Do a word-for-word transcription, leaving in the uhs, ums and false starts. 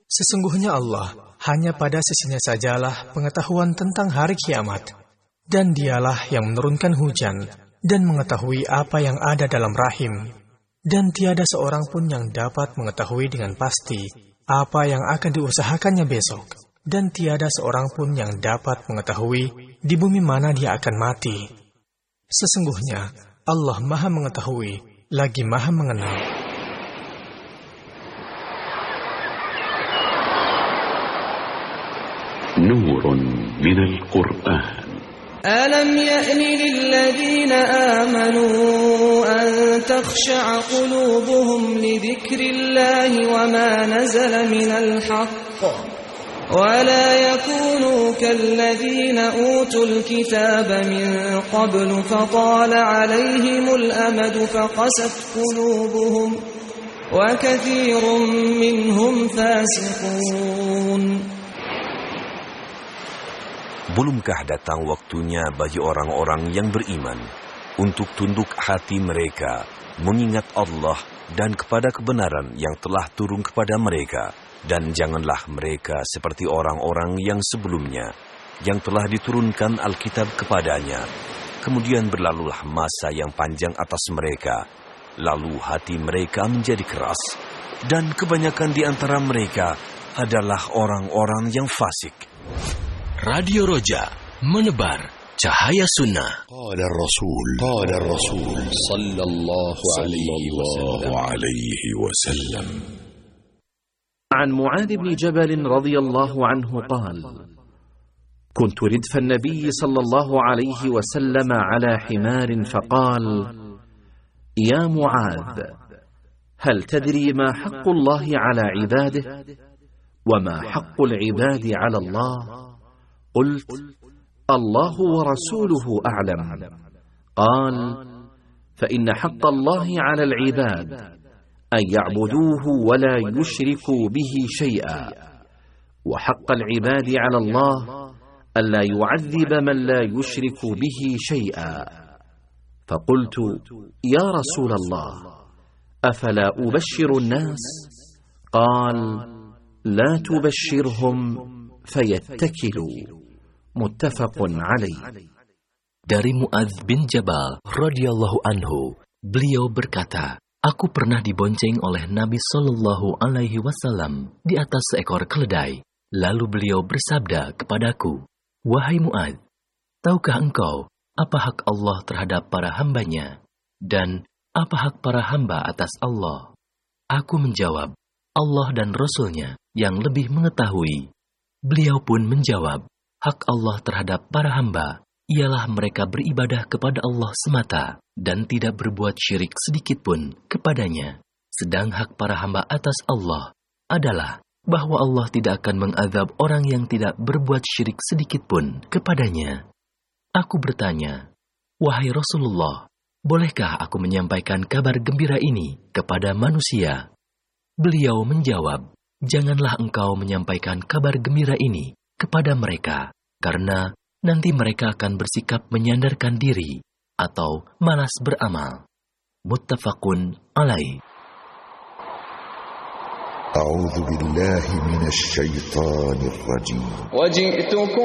Sesungguhnya Allah, hanya pada sisinya sajalah pengetahuan tentang hari kiamat. Dan dialah yang menurunkan hujan dan mengetahui apa yang ada dalam rahim. Dan tiada seorang pun yang dapat mengetahui dengan pasti apa yang akan diusahakannya besok. Dan tiada seorang pun yang dapat mengetahui di bumi mana dia akan mati. Sesungguhnya Allah Maha Mengetahui lagi Maha Mengenal. Nurun minal Qur'an. ألم يأن للذين آمنوا أن تخشع قلوبهم لذكر الله وما نزل من الحق ولا يكونوا كالذين أوتوا الكتاب من قبل فطال عليهم الأمد فقست قلوبهم وكثير منهم فاسقون. Belumkah datang waktunya bagi orang-orang yang beriman untuk tunduk hati mereka, mengingat Allah dan kepada kebenaran yang telah turun kepada mereka, dan janganlah mereka seperti orang-orang yang sebelumnya, yang telah diturunkan Alkitab kepadanya. Kemudian berlalulah masa yang panjang atas mereka, lalu hati mereka menjadi keras, dan kebanyakan di antara mereka adalah orang-orang yang fasik. Radio Roja, menebar cahaya sunnah. Qala Rasul, qala Rasul sallallahu alaihi wasallam. عن معاذ بن جبل رضي الله عنه قال: كنت ردف النبي صلى الله عليه وسلم على حمار فقال: يا معاذ، هل تدري ما حق الله على عباده وما حق العباد على الله؟ قلت: الله ورسوله أعلم. قال: فإن حق الله على العباد أن يعبدوه ولا يشركوا به شيئا، وحق العباد على الله ألا يعذب من لا يشرك به شيئا. فقلت: يا رسول الله، أفلا أبشر الناس؟ قال: لا تبشرهم فيتكلوا. Muttafaqun alaih. Dari Muadz bin Jabal radhiyallahu anhu, beliau berkata, aku pernah dibonceng oleh Nabi Shallallahu Alaihi Wasallam di atas seekor keledai. Lalu beliau bersabda kepadaku, wahai Muadz, tahukah engkau apa hak Allah terhadap para hambanya dan apa hak para hamba atas Allah? Aku menjawab, Allah dan Rasul-Nya yang lebih mengetahui. Beliau pun menjawab, hak Allah terhadap para hamba ialah mereka beribadah kepada Allah semata dan tidak berbuat syirik sedikit pun kepadanya. Sedang hak para hamba atas Allah adalah bahwa Allah tidak akan mengazab orang yang tidak berbuat syirik sedikit pun kepadanya. Aku bertanya, wahai Rasulullah, bolehkah aku menyampaikan kabar gembira ini kepada manusia? Beliau menjawab, janganlah engkau menyampaikan kabar gembira ini kepada mereka, karena nanti mereka akan bersikap menyandarkan diri atau malas beramal. Muttafaqun alaih. A'udzu billahi minasy syaithanir rajim. Waji'tukum